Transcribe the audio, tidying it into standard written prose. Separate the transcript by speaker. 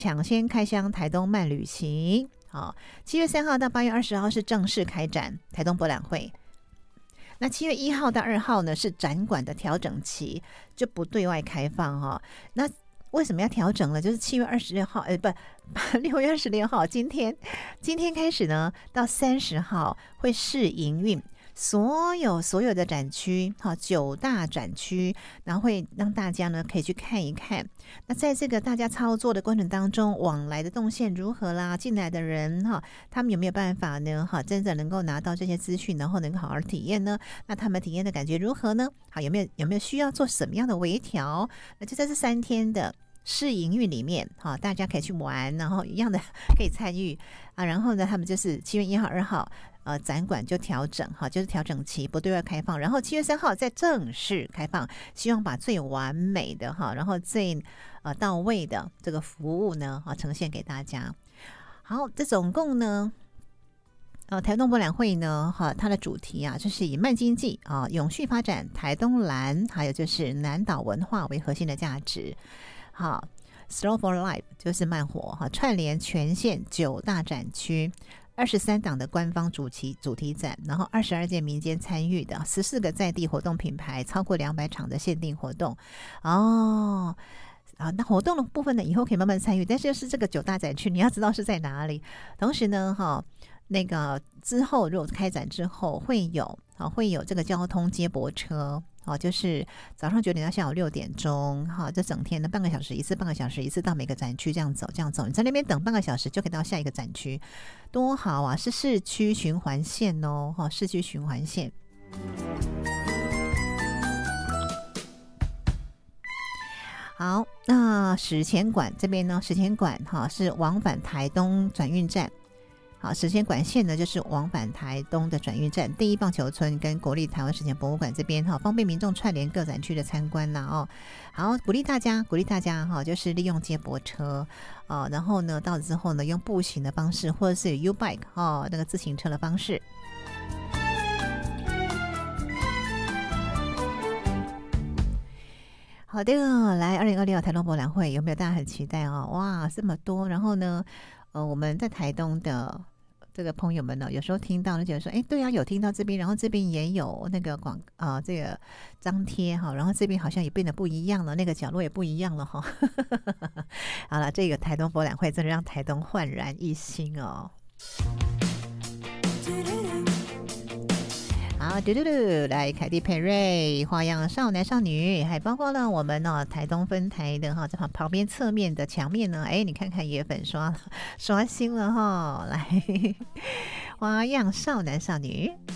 Speaker 1: 抢先开箱台东慢旅行。好，7月3号到8月20号是正式开展台东博览会。那7月1号到2号呢是展馆的调整期，就不对外开放哈。那为什么要调整呢？就是7月26号，6月26号，今天开始呢，到30号会试营运。所有的展区，9大展区，然后会让大家呢可以去看一看。那在这个大家操作的过程当中，往来的动线如何啦？进来的人他们有没有办法呢？真的能够拿到这些资讯，然后能够好好体验呢？那他们体验的感觉如何呢？好，有没有需要做什么样的微调？那就在这3天的试营运里面，大家可以去玩，然后一样的可以参与啊。然后呢，他们就是7月1号、2号。展馆就调整就是调整期不对外开放，然后7月3号再正式开放，希望把最完美的然后最到位的这个服务呢呈现给大家。好，这总共呢台东博览会呢它的主题就是以慢经济永续发展台东蓝，还有就是南岛文化为核心的价值。好，Slow for Life 就是慢活串联全县9大展区。23档的官方主题展，然后22届民间参与的14个在地活动品牌，超过200场的限定活动那活动的部分呢，以后可以慢慢参与，但是就是这个9大展区，你要知道是在哪里。同时呢，那个之后如果开展之后会有这个交通接驳车。就是早上9点到下午6点钟，这整天的半个小时一次到每个展区这样走，你在那边等半个小时就可以到下一个展区，多好啊！是市区循环线市区循环线。好，那史前馆这边呢，史前馆是往返台东转运站。好，史前馆线呢就是往返台东的转运站，第一棒球村跟国立台湾史前博物馆这边方便民众串联各展区的参观啦好，鼓励大家就是利用接驳车然后呢到之后呢用步行的方式，或者是有 U-Bike 那个自行车的方式。好的，来2026台东博览会有没有大家很期待哇，这么多！然后呢我们在台东的这个朋友们呢，有时候听到就觉得说，对啊，有听到这边，然后这边也有那个这个张贴然后这边好像也变得不一样了，那个角落也不一样了好了，这个台东博览会真的让台东焕然一新好，来凯蒂佩瑞花样少男少女，还包括了我们台东分台的这旁边侧面的墙面呢，你看看也粉刷新了来花样少男少女。